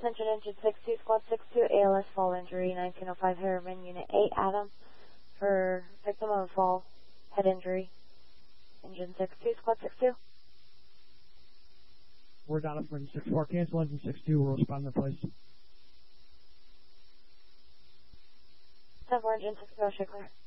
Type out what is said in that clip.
Attention engine 62, squad 62, ALS fall injury, 1905 Harriman, unit 8, Adam, for victim of fall, head injury. Engine 62, squad 62. We're down from engine 64, cancel engine 62, we'll respond to the place. 10-4 engine 60, clear.